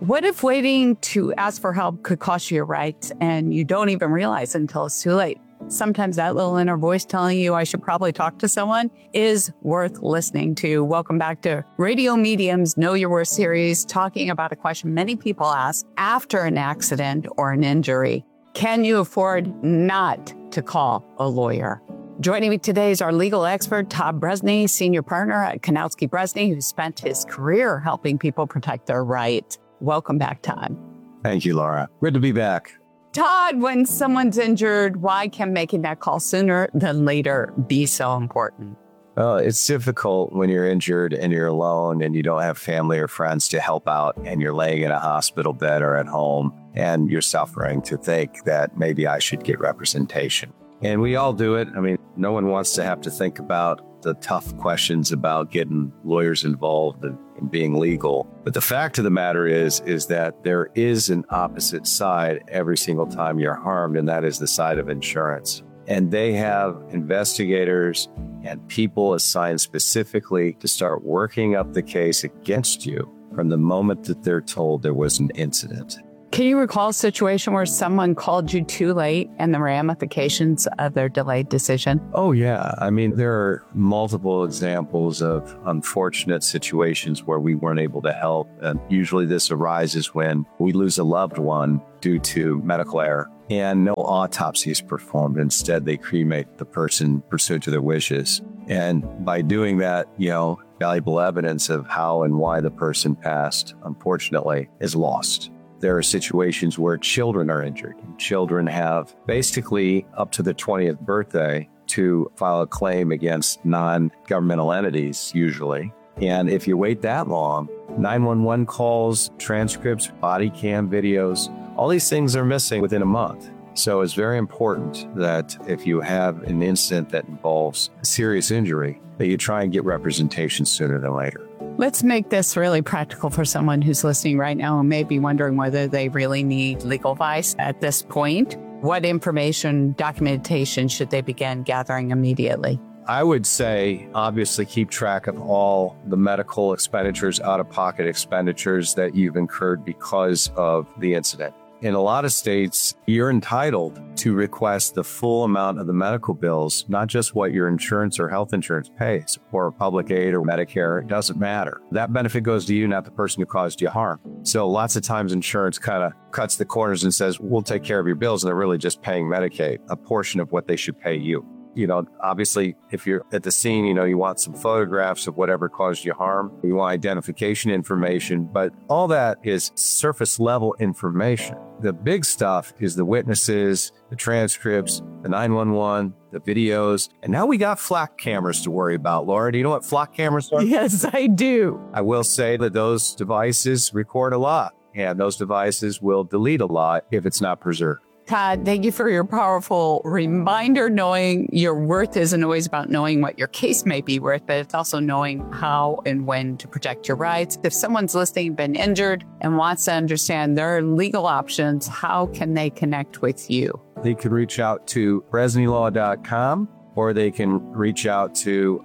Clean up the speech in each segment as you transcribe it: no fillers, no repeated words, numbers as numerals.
What if waiting to ask for help could cost you your rights and you don't even realize until it's too late? Sometimes that little inner voice telling you I should probably talk to someone is worth listening to. Welcome back to Radio Medium's Know Your Worth series, talking about a question many people ask after an accident or an injury. Can you afford not to call a lawyer? Joining me today is our legal expert, Todd Bresney, senior partner at Kanowski Bresney, who spent his career helping people protect their rights. Welcome back, Todd. Thank you, Laura. Good to be back. Todd, when someone's injured, why can making that call sooner than later be so important? Well, it's difficult when you're injured and you're alone and you don't have family or friends to help out and you're laying in a hospital bed or at home and you're suffering to think that maybe I should get representation. And we all do it. I mean, no one wants to have to think about the tough questions about getting lawyers involved and being legal. But the fact of the matter is that there is an opposite side every single time you're harmed, and that is the side of insurance. And they have investigators and people assigned specifically to start working up the case against you from the moment that they're told there was an incident. Can you recall a situation where someone called you too late and the ramifications of their delayed decision? Oh, yeah. I mean, there are multiple examples of unfortunate situations where we weren't able to help. And usually this arises when we lose a loved one due to medical error and no autopsy is performed. Instead, they cremate the person pursuant to their wishes. And by doing that, valuable evidence of how and why the person passed, unfortunately, is lost. There are situations where children are injured. Children have basically up to their 20th birthday to file a claim against non-governmental entities, usually. And if you wait that long, 911 calls, transcripts, body cam videos, all these things are missing within a month. So it's very important that if you have an incident that involves a serious injury, that you try and get representation sooner than later. Let's make this really practical for someone who's listening right now and may be wondering whether they really need legal advice at this point. What information, documentation should they begin gathering immediately? I would say, obviously, keep track of all the medical expenditures, out-of-pocket expenditures that you've incurred because of the incident. In a lot of states, you're entitled to request the full amount of the medical bills, not just what your insurance or health insurance pays, or public aid or Medicare. It doesn't matter. That benefit goes to you, not the person who caused you harm. So lots of times insurance kind of cuts the corners and says, we'll take care of your bills. And they're really just paying Medicaid, a portion of what they should pay you. Obviously, if you're at the scene, you want some photographs of whatever caused you harm. You want identification information, but all that is surface level information. The big stuff is the witnesses, the transcripts, the 911, the videos. And now we got flock cameras to worry about, Laura. Do you know what flock cameras are? Yes, I do. I will say that those devices record a lot, and those devices will delete a lot if it's not preserved. Todd, thank you for your powerful reminder. Knowing your worth isn't always about knowing what your case may be worth, but it's also knowing how and when to protect your rights. If someone's listening, been injured, and wants to understand their legal options, how can they connect with you? They can reach out to BresneyLaw.com, or they can reach out to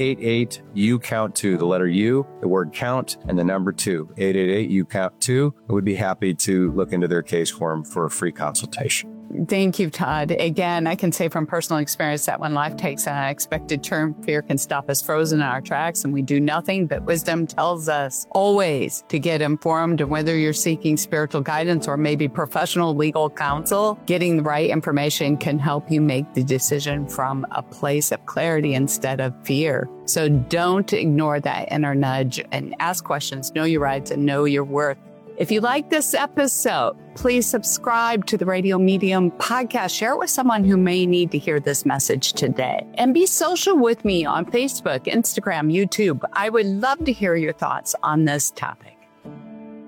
888-U-COUNT-2, the letter U, the word count, and the number 2, 888-U-COUNT-2. I would be happy to look into their case for them for a free consultation. Thank you, Todd. Again, I can say from personal experience that when life takes an unexpected turn, fear can stop us frozen in our tracks and we do nothing, but wisdom tells us always to get informed. And whether you're seeking spiritual guidance or maybe professional legal counsel, getting the right information can help you make the decision from a place of clarity instead of fear. So don't ignore that inner nudge and ask questions, know your rights, and know your worth. If you like this episode, please subscribe to the Radio Medium podcast. Share it with someone who may need to hear this message today. And be social with me on Facebook, Instagram, YouTube. I would love to hear your thoughts on this topic.